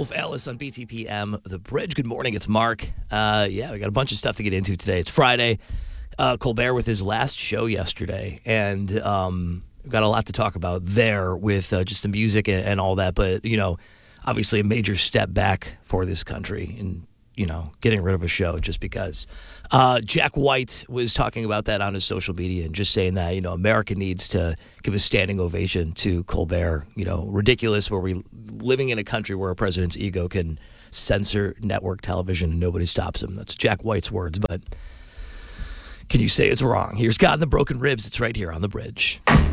Wolf Alice on BTPM, The Bridge. Good morning, it's Mark. We got a bunch of stuff to get into today. It's Friday. Colbert with his last show yesterday, and we've got a lot to talk about there with just the music and all that, but, obviously a major step back for this country in, getting rid of a show just because. Jack White was talking about that on his social media and just saying that, America needs to give a standing ovation to Colbert. Ridiculous where we living in a country where a president's ego can censor network television and nobody stops him. That's Jack White's words, but can you say it's wrong? Here's God in the Broken Ribs. It's right here on The Bridge.